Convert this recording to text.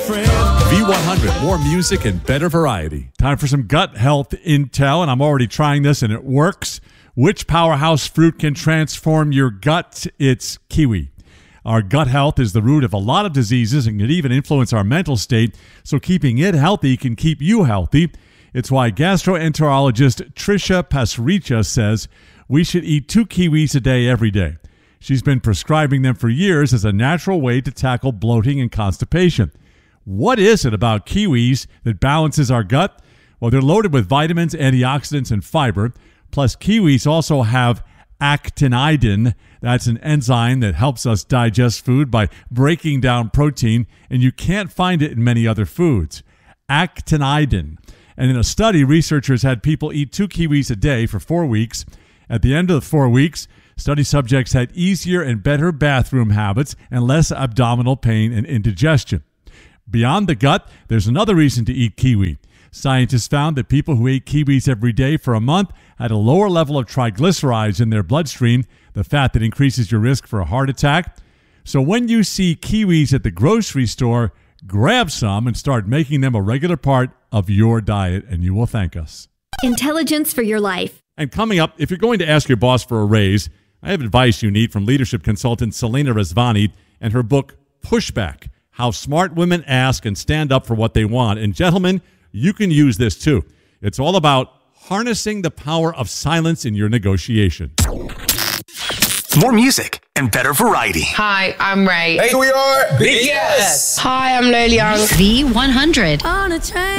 friend. V100, more music and better variety. Time for some gut health intel, and I'm already trying this, and it works. Which powerhouse fruit can transform your gut? It's kiwi. Our gut health is the root of a lot of diseases and can even influence our mental state, so keeping it healthy can keep you healthy. It's why gastroenterologist Tricia Pasricha says we should eat 2 kiwis a day every day. She's been prescribing them for years as a natural way to tackle bloating and constipation. What is it about kiwis that balances our gut? Well, they're loaded with vitamins, antioxidants, and fiber. Plus, kiwis also have actinidin. That's an enzyme that helps us digest food by breaking down protein, and you can't find it in many other foods. Actinidin. And in a study, researchers had people eat 2 kiwis a day for 4 weeks. At the end of the 4 weeks, study subjects had easier and better bathroom habits and less abdominal pain and indigestion. Beyond the gut, there's another reason to eat kiwi. Scientists found that people who ate kiwis every day for a month had a lower level of triglycerides in their bloodstream, the fat that increases your risk for a heart attack. So when you see kiwis at the grocery store, grab some and start making them a regular part of your diet, and you will thank us. Intelligence for your life. And coming up, if you're going to ask your boss for a raise, I have advice you need from leadership consultant Selena Rezvani and her book, Pushback: How Smart Women Ask and Stand Up for What They Want. And gentlemen, you can use this too. It's all about harnessing the power of silence in your negotiation. More music and better variety. Hi, I'm Ray. Hey, we are Big Yes. Hi, I'm Lil Young. V100. On a train.